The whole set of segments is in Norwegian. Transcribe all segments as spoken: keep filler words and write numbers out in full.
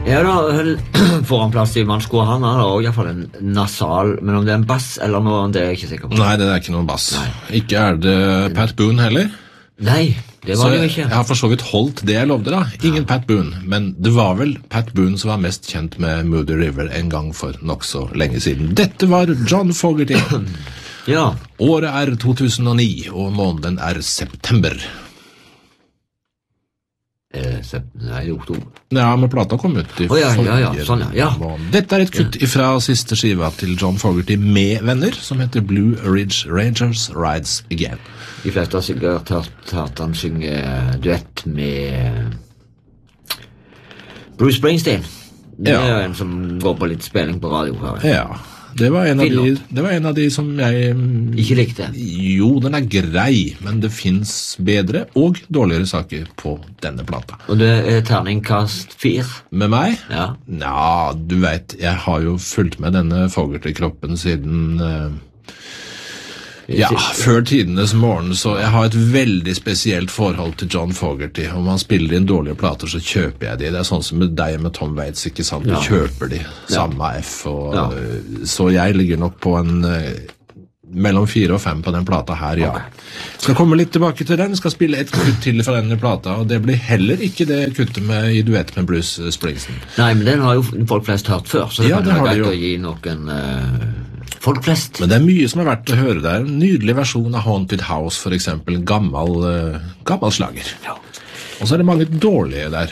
Ja da, foran plass i mannskoa, han har også i hvert fall en nasal, men om det er en bass eller noe, det er jeg ikke sikker på. Nei, det er ikke noen bass. Nei. Ikke er det Pat Boone heller. Nei, det var så det jo ikke. Jeg har for så vidt holdt det jeg lovde da. Ingen ja. Pat Boone, men det var vel Pat Boone som var mest kjent med Moody River en gang for nok så lenge siden. Dette var John Fogerty. Ja. Året er to tusen og ni, og måneden er september. Eh, sept... Nei, oktober. Ja, men plata kom ut i oh, ja, ja, ja. Sånn, ja. måned. Dette er et kutt ja. Fra siste skiva til John Fogerty med venner, som heter Blue Ridge Rangers Rides Again. De fleste har sikkert hørt at han synger duett med Bruce Springsteen. Det ja. Er en som går på litt spilling på radio her. Ja, det var, en av de, det var en av de som jeg ikke likte. Jo, den er grei, men det finnes bedre og dårligere saker på denne plata. Og det er terningkast fire? Med meg? Ja. Ja, du vet, jeg har jo fulgt med denne Fogerty-kroppen siden... Uh, Ja, før tidenes morgen, så jeg har et veldig spesielt forhold til John Fogerty. Om han spiller inn dårlige plater, så kjøper jeg de. Det er sånn som med deg med Tom Waits, ikke sant? Du ja. Kjøper de, samme ja. F. Og, ja. Så jeg ligger nok på en mellom fire og fem på den plata her, ja. Okay. Skal komme litt tilbake til den, skal spille et kutt til fra denne plata, og det blir heller ikke det kuttet med, i duett med Bruce Springsteen. Nei, men den har jo folk flest hørt før, så det ja, kan det være greit jo. Å gi noen... Uh... folk flest. Men det er mye som er verdt å høre der. En nydelig versjon av Haunted House, for eksempel. En gammel, uh, gammel slager. Ja. Og så er det mange dårlige der.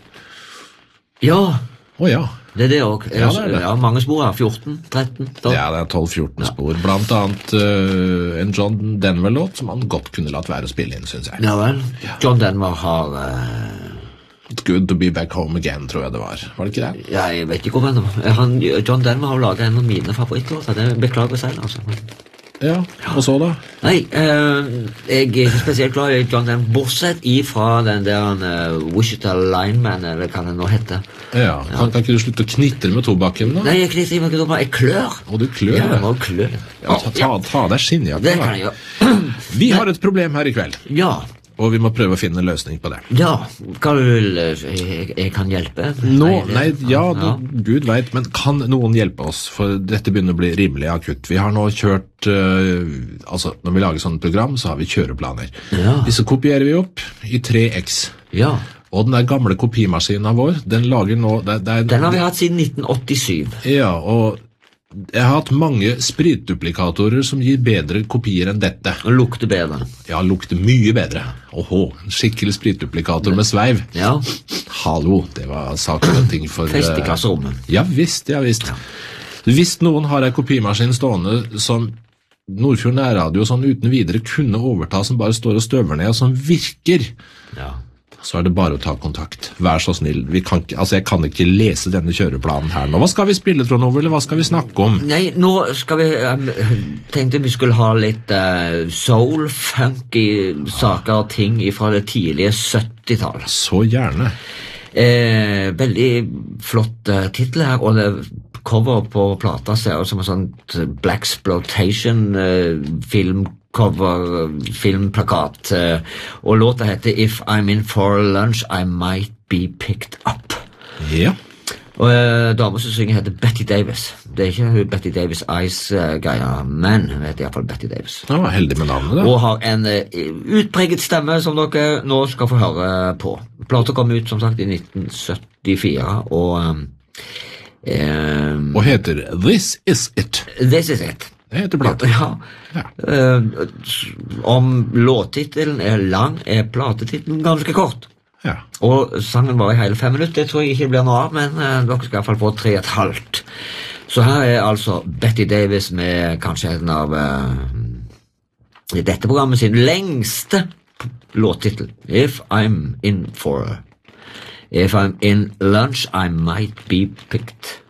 Ja. Å ja. Det er det også. Ja, det er det. Ja, mange spor her. fjorten, tretten, tolv. Ja, det er tolv fjorten ja. Spor. Blant annet uh, en John Denver-låt som han godt kunne latt være å spille inn, synes jeg. Ja vel. John Denver har... Uh... It's good to be back home again, tror jeg det var. Var det ikke det? Ja, jeg vet ikke om det var. John Denver har laget en av mine favorittlåter. Det beklager å si det, altså. Ja, og så da? Nei, uh, jeg er ikke spesielt glad i John Denver, bortsett ifra den der uh, Wichita Lineman, eller hva det nå heter. Ja, kan, kan ikke du slutte å knitre med tobakken da? Nei, jeg knitrer med tobakken, jeg klør. Og du klør? Ja, jeg må klør. Ja, ta, ta, ta deg skinnjakken. Det kan jeg gjøre. Vi har et problem her i kveld. Ja. Og vi må prøve å finne en løsning på det. Ja, hva du vil, jeg, jeg kan hjelpe? Nå, nei, ja, ja. Du, Gud vet, men kan noen hjelpe oss? For dette begynner å bli rimelig akutt. Vi har nå kjørt, uh, altså når vi lager sånne program, så har vi kjøreplaner. Ja. Disse kopierer vi opp i tre X. Ja. Og den der gamle kopimaskinen vår, den lager nå... Det, det er, den har vi hatt siden nitten åttisyv. Ja, og... Jeg har hatt mange spritduplikatorer som gir bedre kopier enn dette. Og lukter bedre. Ja, lukter mye bedre. Åhå, en skikkelig spritduplikator med sveiv. Ja. Hallo, det var saker og ting for... Fest i klasserommet. Ja visst, ja visst. Ja. Hvis noen har en kopimaskin stående som Nordfjord Nærradio sånn uten videre kunne overta, som bare står og støver ned, og som virker... Ja. Så er det bare å ta kontakt. Vær så snill. Vi kan ikke, altså jeg kan ikke lese denne kjøreplanen her nå. Hva skal vi spille, Trond Ove, eller hva skal vi snakke om? Nei, nå skal vi... Jeg tenkte vi skulle ha litt uh, soul, funky saker og ting fra det tidlige syttitallet. Så gjerne. Eh, veldig flott uh, titel her, og det cover på plata ser ut som en sånn blaxploitation uh, film cover, filmplakat, og låta heter If I'm in for lunch, I might be picked up. Ja. Og uh, damen som synger heter Betty Davis. Det er ikke Betty Davis Ice-geia, uh, men hun heter i hvert fall Betty Davis. Ja, heldig med navnet da. Og har en uh, utpreget stemme som dere nå skal få høre på. Plata kom ut som sagt i nitten syttifire, og... Um, um, og heter This Is It. This Is It. Det heter plate. Ja. Ja. Uh, om låttitelen er lang, er platetitelen ganske kort. Ja. Og sangen var i hele fem minutter. Det tror jeg ikke blir noe av, men uh, dere skal i hvert fall få tre og et halvt. Så her er altså Betty Davis med kanskje en av uh, dette programmet sin lengste låttitel. If I'm in for If I'm in lunch, I might be picked